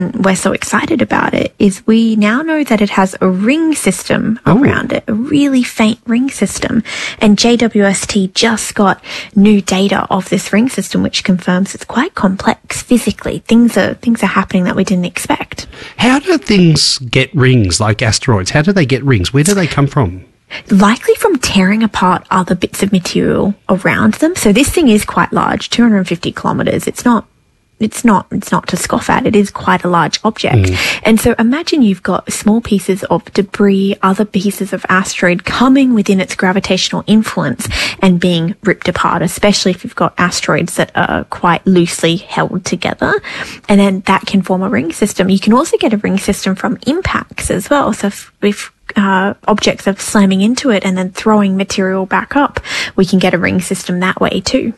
we're so excited about it is we now know that it has a ring system around it, a really faint ring system. And JWST just got new data of this ring system, which confirms it's quite complex physically. Things are happening that we didn't expect. How do things get rings, like asteroids? How do they get rings? Where do they come from? Likely from tearing apart other bits of material around them. So this thing is quite large, 250 kilometres. It's not to scoff at. It is quite a large object. And so imagine you've got small pieces of debris, other pieces of asteroid coming within its gravitational influence and being ripped apart, especially if you've got asteroids that are quite loosely held together. And then that can form a ring system. You can also get a ring system from impacts as well. So if objects are slamming into it and then throwing material back up, we can get a ring system that way too.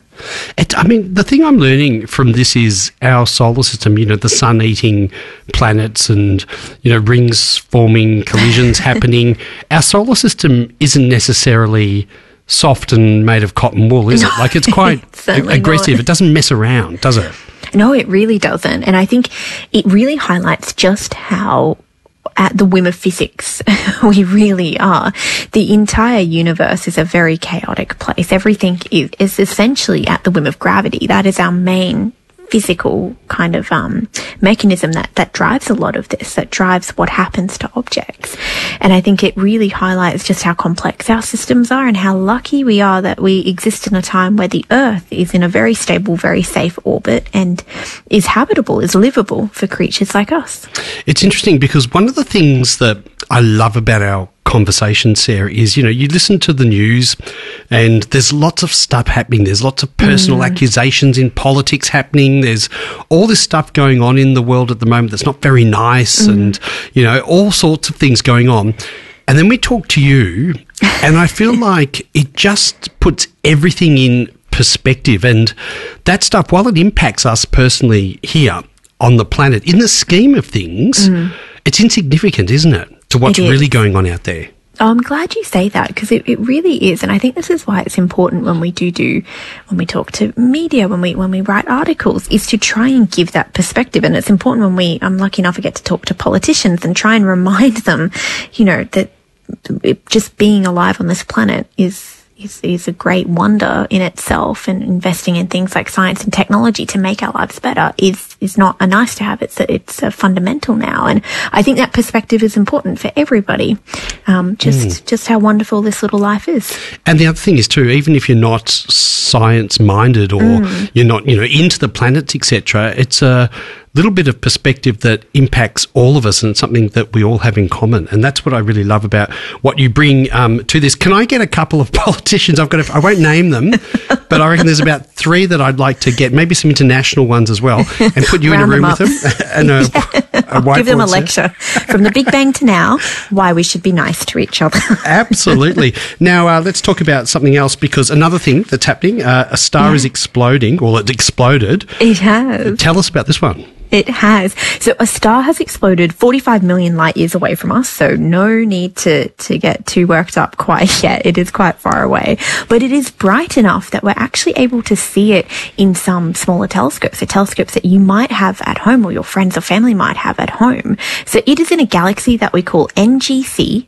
The thing I'm learning from this is our solar system, the sun eating planets and, rings forming, collisions happening. Our solar system isn't necessarily soft and made of cotton wool, is it? Like, it's quite aggressive. Not. It doesn't mess around, does it? No, it really doesn't. And I think it really highlights just how at the whim of physics we really are. The entire universe is a very chaotic place. Everything is essentially at the whim of gravity. That is our main physical kind of mechanism that drives a lot of this, that drives what happens to objects. And I think it really highlights just how complex our systems are and how lucky we are that we exist in a time where the Earth is in a very stable, very safe orbit and is habitable, is livable for creatures like us. It's interesting because one of the things that I love about our conversation, Sarah, is, you listen to the news and there's lots of stuff happening. There's lots of personal accusations in politics happening. There's all this stuff going on in the world at the moment that's not very nice and, all sorts of things going on. And then we talk to you and I feel like it just puts everything in perspective. And that stuff, while it impacts us personally here on the planet, in the scheme of things, it's insignificant, isn't it, to what's really going on out there? Oh, I'm glad you say that because it really is. And I think this is why it's important when we when we talk to media, when we write articles, is to try and give that perspective. And it's important when I'm lucky enough to get to talk to politicians and try and remind them, that just being alive on this planet is a great wonder in itself, and investing in things like science and technology to make our lives better is not a nice to have. It's a fundamental now. And I think that perspective is important for everybody. Just how wonderful this little life is. And the other thing is too, even if you're not science minded or you're not, into the planets, etc., it's a little bit of perspective that impacts all of us and something that we all have in common. And that's what I really love about what you bring to this. Can I get a couple of politicians? I won't name them, but I reckon there's about 3 that I'd like to get, maybe some international ones as well, and put you in a room with them. And a give them a lecture from the Big Bang to now, why we should be nice to each other. Absolutely. Now, let's talk about something else, because another thing that's happening, a star is exploding, or it exploded. It has. Tell us about this one. It has. So a star has exploded 45 million light years away from us, so no need to get too worked up quite yet. It is quite far away. But it is bright enough that we're actually able to see it in some smaller telescopes, so telescopes that you might have at home or your friends or family might have at home. So it is in a galaxy that we call NGC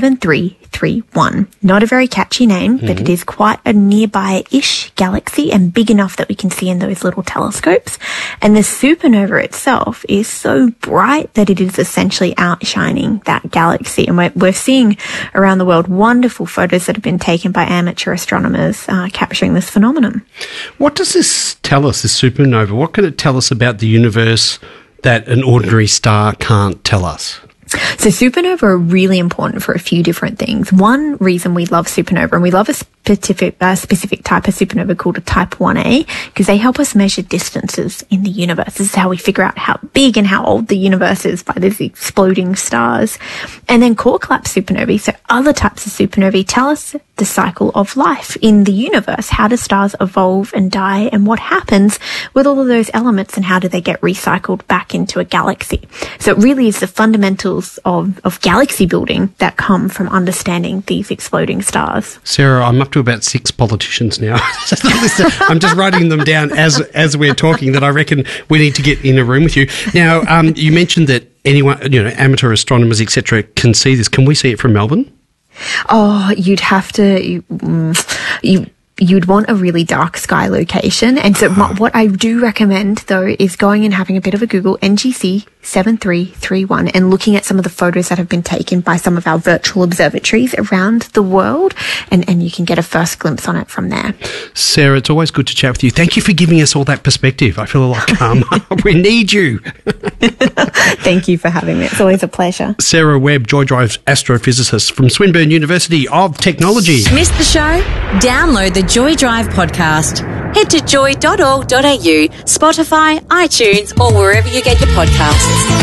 7331. Not a very catchy name, but it is quite a nearby-ish galaxy and big enough that we can see in those little telescopes. And the supernova itself is so bright that it is essentially outshining that galaxy. And we're seeing around the world wonderful photos that have been taken by amateur astronomers capturing this phenomenon. What does this tell us, this supernova? What can it tell us about the universe that an ordinary star can't tell us? So supernova are really important for a few different things. One reason we love supernova, and we love a specific type of supernova called a type 1a, because they help us measure distances in the universe. This is how we figure out how big and how old the universe is, by these exploding stars. And then core collapse supernovae, so other types of supernovae, tell us the cycle of life in the universe. How do stars evolve and die, and what happens with all of those elements, and how do they get recycled back into a galaxy? So it really is the fundamentals of galaxy building that come from understanding these exploding stars. Sarah, I'm up to about 6 politicians now. I'm just writing them down as we're talking that I reckon we need to get in a room with you. Now, you mentioned that anyone, amateur astronomers, etc., can see this. Can we see it from Melbourne? Oh, you'd have to... You'd want a really dark sky location. And so what I do recommend, though, is going and having a bit of a Google, NGC 7331, and looking at some of the photos that have been taken by some of our virtual observatories around the world, and you can get a first glimpse on it from there. Sarah, it's always good to chat with you. Thank you for giving us all that perspective. I feel a lot calmer. We need you. Thank you for having me. It's always a pleasure. Sarah Webb, Joy Drive's astrophysicist from Swinburne University of Technology. Missed the show? Download the Joy Drive podcast. Head to joy.org.au, Spotify, iTunes, or wherever you get your podcasts.